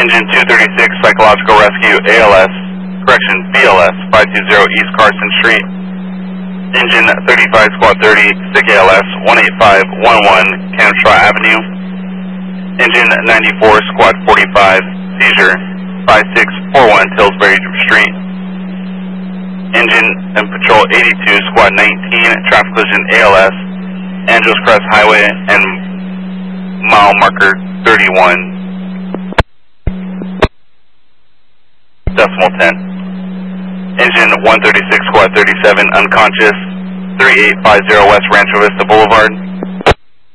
Engine 236, Psychological Rescue, BLS 520 East Carson Street. Engine 35, Squad 30, SICK ALS 18511, Camstraw Avenue. Engine 94, Squad 45, Seizure 5641, Tillsbury Street. Engine and Patrol 82, Squad 19, Traffic Collision ALS, Angeles Crest Highway and mile marker 31, decimal 10. Engine 136, Squad 37, unconscious, 3850 West Rancho Vista Boulevard.